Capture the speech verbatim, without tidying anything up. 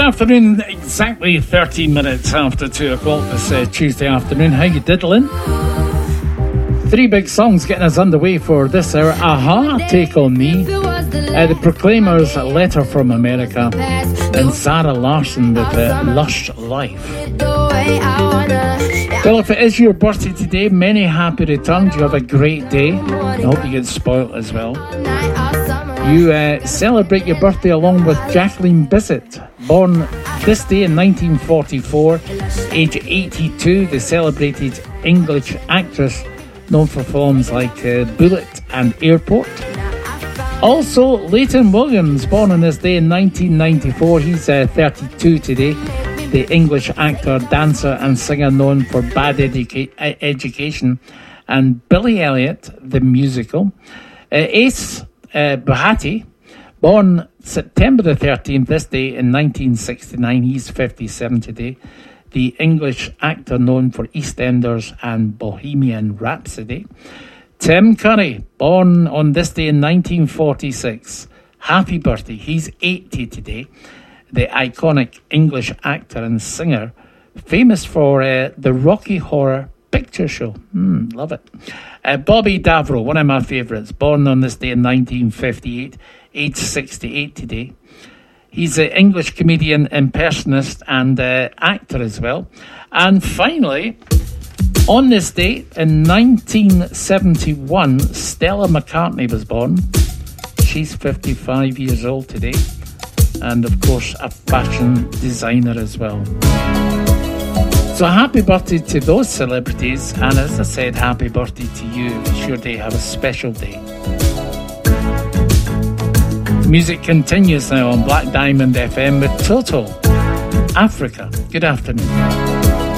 afternoon, exactly thirteen minutes after two o'clock this uh, Tuesday afternoon. How you diddling? Three big songs getting us underway for this hour. Aha, Take On Me, uh, The Proclaimers, Letter From America, and Zara Larsson with uh, Lush Life. Well, if it is your birthday today, many happy returns. You have a great day. I hope you get spoilt as well. You uh, celebrate your birthday along with Jacqueline Bisset, born this day in nineteen forty-four, age eighty-two, the celebrated English actress known for films like uh, Bullet and Airport. Also, Leighton Williams, born on this day in nineteen ninety-four, he's uh, thirty-two today, the English actor, dancer and singer known for Bad Educa- Education and Billy Elliot, the musical. Uh, Ace Uh, Bahati, born September the thirteenth, this day in nineteen sixty-nine, he's fifty-seven today, the English actor known for EastEnders and Bohemian Rhapsody. Tim Curry, born on this day in nineteen forty-six, happy birthday, he's eighty today, the iconic English actor and singer, famous for uh, the Rocky Horror Picture Show. Mm, love it. Uh, Bobby Davro, one of my favourites, born on this day in nineteen fifty-eight, age sixty-eight today. He's an English comedian, impersonist and uh, actor as well. And finally, on this day in nineteen seventy-one, Stella McCartney was born. She's fifty-five years old today. And of course, a fashion designer as well. So happy birthday to those celebrities, and as I said, happy birthday to you. It's your day, have a special day. Music continues now on Black Diamond F M with Toto Africa. Good afternoon.